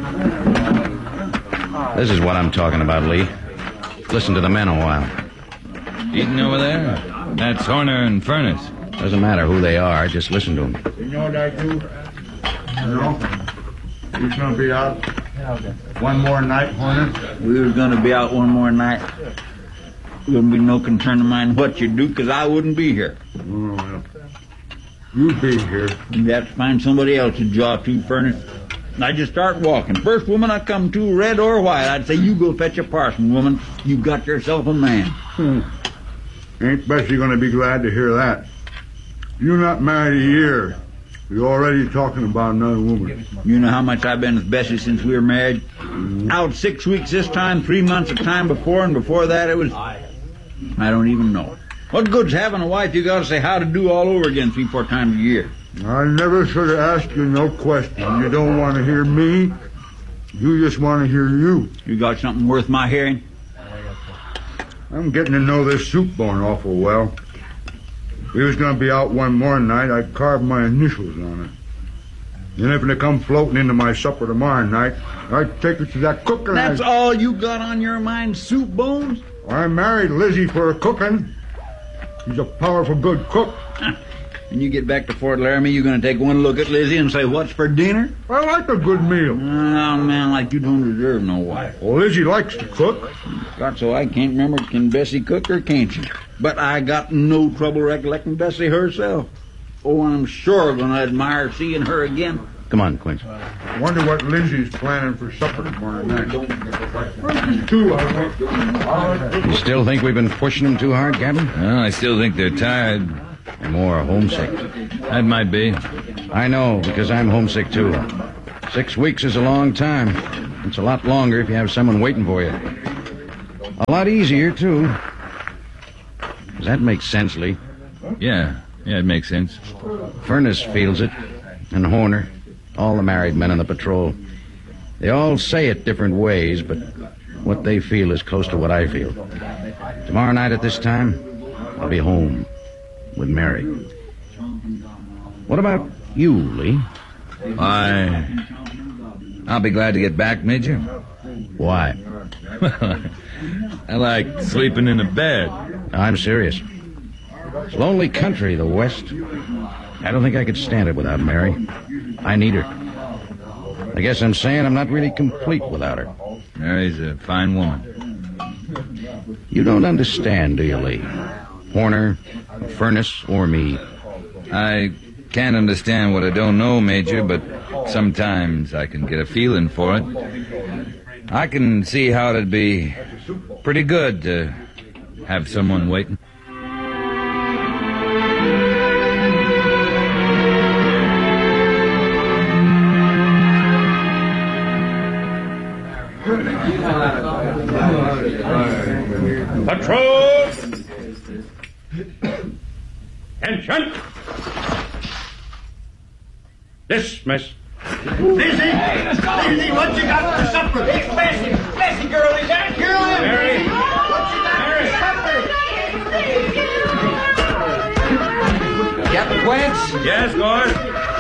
This is what I'm talking about, Lee. Listen to the men a while. Eating over there? That's Horner and Furnace. Doesn't matter who they are, just listen to them. You know what I do? No. He's going to be out one more night, Horner. We was going to be out one more night. Wouldn't be no concern of mine what you do, because I wouldn't be here. Oh, well. You be here. You'd have to find somebody else to draw to, Furnace. I just start walking. First woman I come to, red or white, I'd say, you go fetch a parson, woman. You got yourself a man. Ain't Bessie going to be glad to hear that. You're not married a year. You're already talking about another woman. You know how much I've been with Bessie since we were married? Out 6 weeks this time, 3 months of time before, and before that it was... I don't even know. What good's having a wife you gotta say how to do all over again 3-4 times a year? I never should have asked you no question. You don't want to hear me. You just want to hear you. You got something worth my hearing? I'm getting to know this soup bone awful well. We was going to be out one more night. I carved my initials on it. And if they come floating into my supper tomorrow night, I'd take it to that cook and That's all you got on your mind, soup bones? I married Lizzie for cooking. She's a powerful good cook. When you get back to Fort Laramie, you're going to take one look at Lizzie and say, what's for dinner? I like a good meal. Oh, man, like you don't deserve no wife. Well, Lizzie likes to cook. God, so I can't remember, can Bessie cook or can't she? But I got no trouble recollecting Bessie herself. Oh, I'm sure going to admire seeing her again. Come on, Quince. Wonder what Lizzie's planning for supper tomorrow night. Two, I think. You still think we've been pushing them too hard, Captain? Well, I still think they're tired. They're more homesick. That might be. I know, because I'm homesick, too. 6 weeks is a long time. It's a lot longer if you have someone waiting for you. A lot easier, too. Does that make sense, Lee? Yeah, it makes sense. Furnace feels it, and Horner, all the married men on the patrol. They all say it different ways, but what they feel is close to what I feel. Tomorrow night at this time, I'll be home with Mary. What about you, Lee? I'll be glad to get back, Major. Why? I like sleeping in a bed. I'm serious. It's lonely country, the West. I don't think I could stand it without Mary. I need her. I guess I'm saying I'm not really complete without her. Mary's a fine woman. You don't understand, do you, Lee? Horner, Furnace, or me. I can't understand what I don't know, Major, but sometimes I can get a feeling for it. I can see how it'd be pretty good to have someone waiting. Patrol! Attention! Dismiss. Lizzie! Lizzie, what you got for supper? It's Bessie. Bessie, girl, is that girl? Mary! What you got for supper? Captain Quince? Yes, Gord?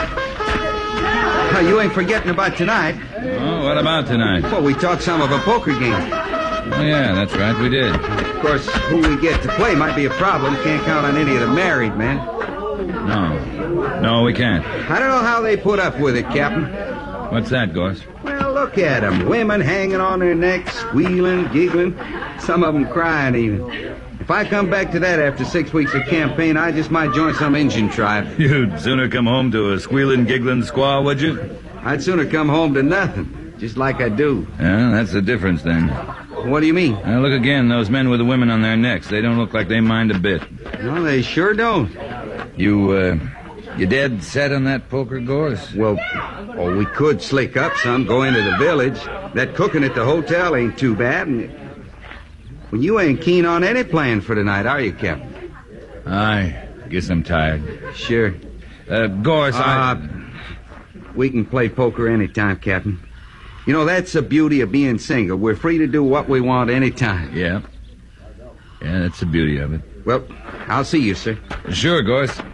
Oh, you ain't forgetting about tonight. Oh, what about tonight? Well, we talked some of a poker game. Oh, yeah, that's right, we did. Of course, who we get to play might be a problem. Can't count on any of the married men. No, we can't. I don't know how they put up with it, Captain. What's that, Gorse? Well, look at them. Women hanging on their necks, squealing, giggling. Some of them crying even. If I come back to that after 6 weeks of campaign, I just might join some Indian tribe. You'd sooner come home to a squealing, giggling squaw, would you? I'd sooner come home to nothing, just like I do. Yeah, that's the difference, then. What do you mean? Look again, those men with the women on their necks. They don't look like they mind a bit. No, they sure don't. You dead set on that poker, Gorse? Well, we could slick up some, go into the village. That cooking at the hotel ain't too bad. And well, you ain't keen on any plan for tonight, are you, Captain? I guess I'm tired. Sure. Gorse, we can play poker anytime, Captain. You know, that's the beauty of being single. We're free to do what we want anytime. Yeah, that's the beauty of it. Well, I'll see you, sir. Sure, Gorse.